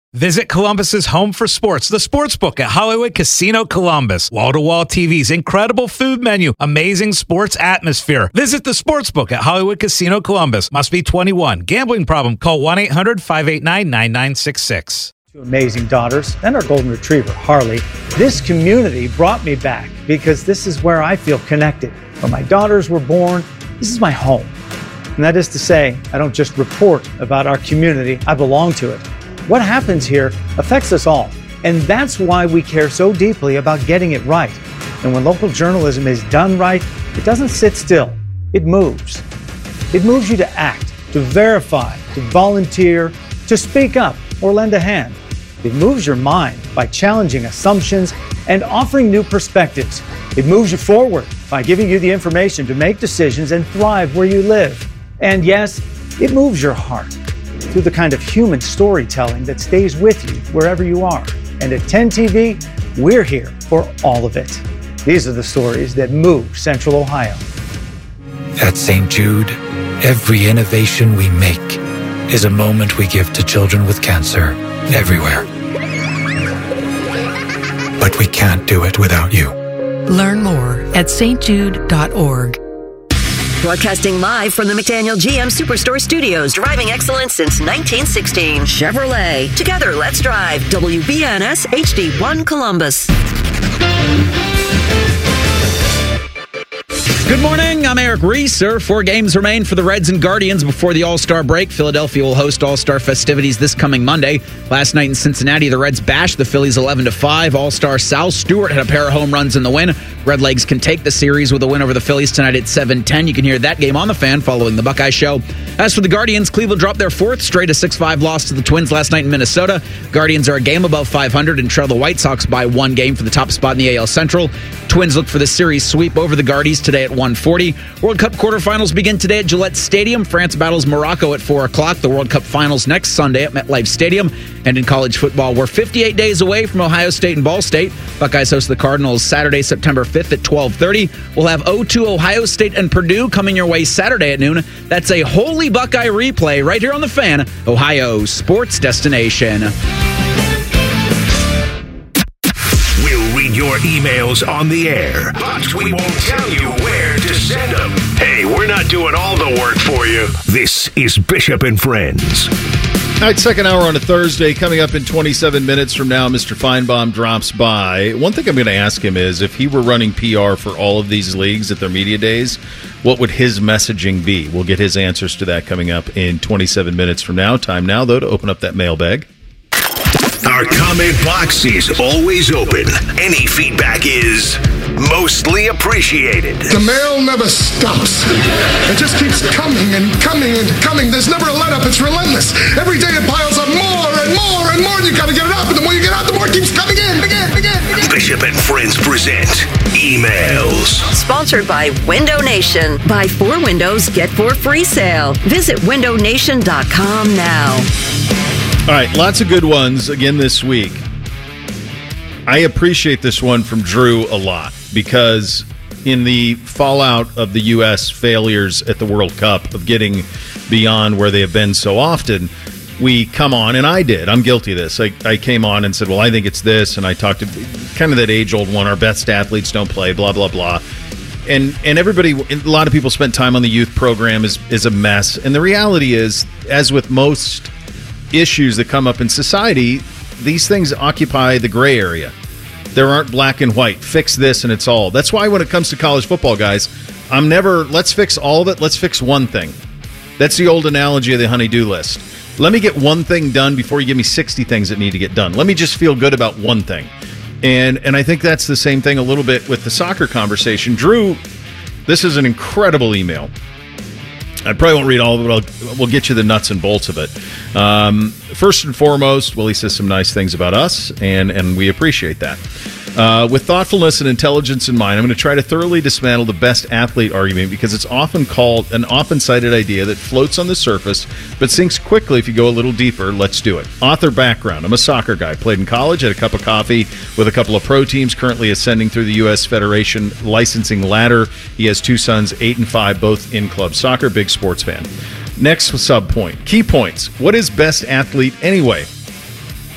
Visit Columbus's home for sports, the Sportsbook at Hollywood Casino Columbus. Wall-to-wall TVs, incredible food menu, amazing sports atmosphere. Visit the Sportsbook at Hollywood Casino Columbus. Must be 21. Gambling problem? Call 1-800-589-9966. Two amazing daughters and our golden retriever, Harley. This community brought me back because this is where I feel connected. Where my daughters were born, this is my home. And that is to say, I don't just report about our community, I belong to it. What happens here affects us all, and that's why we care so deeply about getting it right. And when local journalism is done right, it doesn't sit still, it moves. It moves you to act, to verify, to volunteer, to speak up or lend a hand. It moves your mind by challenging assumptions and offering new perspectives. It moves you forward by giving you the information to make decisions and thrive where you live. And yes, it moves your heart through the kind of human storytelling that stays with you wherever you are. And at 10 TV, we're here for all of it. These are the stories that move Central Ohio. At St. Jude, every innovation we make is a moment we give to children with cancer everywhere. But we can't do it without you. Learn more at stjude.org. Broadcasting live from the McDaniel GM Superstore Studios, driving excellence since 1916. Chevrolet. Together, let's drive. WBNS HD1 Columbus. Good morning, I'm Eric Reeser. 4 games remain for the Reds and Guardians before the All-Star break. Philadelphia will host All-Star festivities this coming Monday. Last night in Cincinnati, the Reds bashed the Phillies 11-5. All-Star Sal Stewart had a pair of home runs in the win. Redlegs can take the series with a win over the Phillies tonight at 7:10. You can hear that game on The Fan following the Buckeye Show. As for the Guardians, Cleveland dropped their 4th straight, a 6-5 loss to the Twins last night in Minnesota. Guardians are a game above 500 and trail the White Sox by 1 game for the top spot in the AL Central. Twins look for the series sweep over the Guardies today at 1:40. World Cup quarterfinals begin today at Gillette Stadium. France battles Morocco at 4 o'clock. The World Cup finals next Sunday at MetLife Stadium. And in college football, we're 58 days away from Ohio State and Ball State. Buckeyes host the Cardinals Saturday, September 5th at 12:30. We'll have O2 Ohio State and Purdue coming your way Saturday at noon. That's a Holy Buckeye replay right here on The Fan, Ohio sports destination. Your emails on the air, but we won't tell you where to send them. Hey, we're not doing all the work for you. This is Bishop and Friends. All right, second hour on a Thursday. Coming up in 27 minutes from now, Mr. Feinbaum drops by. One thing I'm going to ask him is, if he were running PR for all of these leagues at their media days, what would his messaging be? We'll get his answers to that coming up in 27 minutes from now. Time now, though, to open up that mailbag. Our comment box is always open. Any feedback is mostly appreciated. The mail never stops. It just keeps coming and coming and coming. There's never a let-up. It's relentless. Every day it piles up more and more and more, and you got to get it up. And the more you get out, the more it keeps coming in. Bishop and Friends present Emails. Sponsored by Window Nation. Buy 4 windows, get 4 free sale. Visit windownation.com now. All right, lots of good ones again this week. I appreciate this one from Drew a lot because in the fallout of the U.S. failures at the World Cup of getting beyond where they have been so often, we come on, and I did. I'm guilty of this. I came on and said, well, I think it's this, and I talked to kind of that age-old one, our best athletes don't play, blah, blah, blah. And everybody, a lot of people spent time on the youth program is a mess. And the reality is, as with most issues that come up in society, these things occupy the gray area. There aren't black and white. Fix this and it's all. That's why when it comes to college football, guys, I'm never, let's fix all of it. Let's fix one thing. That's the old analogy of the honey-do list. Let me get one thing done before you give me 60 things that need to get done. Let me just feel good about one thing. And I think that's the same thing a little bit with the soccer conversation. Drew, this is an incredible email. I probably won't read all of it, but we'll get you the nuts and bolts of it. First and foremost, Willie says some nice things about us, and we appreciate that. With thoughtfulness and intelligence in mind, I'm going to try to thoroughly dismantle the best athlete argument because it's often called an often-cited idea that floats on the surface but sinks quickly if you go a little deeper. Let's do it. Author background. I'm a soccer guy. Played in college, had a cup of coffee with a couple of pro teams, currently ascending through the U.S. Federation licensing ladder. He has 2 sons, 8 and 5, both in club soccer. Big sports fan. Next sub-point. Key points. What is best athlete anyway?